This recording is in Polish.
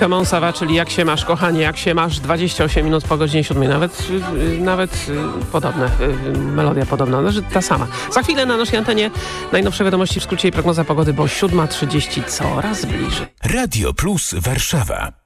Comment ça va, czyli jak się masz, kochanie, jak się masz, 28 minut po godzinie 7. Nawet podobne, melodia podobna, znaczy ta sama. Za chwilę na naszej antenie najnowsze wiadomości w skrócie i prognoza pogody, bo 7:30 coraz bliżej. Radio Plus Warszawa.